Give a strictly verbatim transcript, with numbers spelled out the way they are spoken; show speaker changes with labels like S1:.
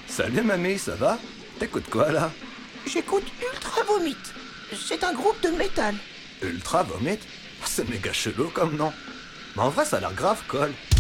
S1: Salut mamie, ça va? T'écoutes quoi là?
S2: J'écoute Ultra Vomit. C'est un groupe de métal.
S1: Ultra Vomit? C'est méga chelou comme nom. Mais en vrai ça a l'air grave cool.